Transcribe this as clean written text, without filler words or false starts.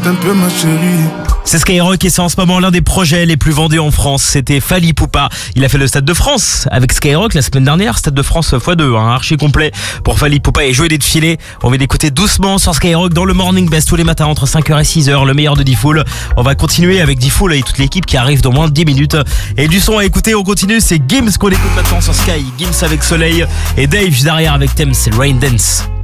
reste un peu ma chérie. C'est Skyrock et c'est en ce moment l'un des projets les plus vendus en France. C'était Fally Ipupa. Il a fait le Stade de France avec Skyrock la semaine dernière. Stade de France x2, archi complet pour Fally Ipupa et jouer des défilés. On va l'écouter doucement sur Skyrock dans le Morning Best tous les matins entre 5h et 6h. Le meilleur de D-Fool. On va continuer avec D-Fool et toute l'équipe qui arrive dans moins de 10 minutes. Et du son à écouter, on continue. C'est Gims qu'on écoute maintenant sur Sky. Gims avec Soleil et Dave juste derrière avec Thames, c'est Rain Dance.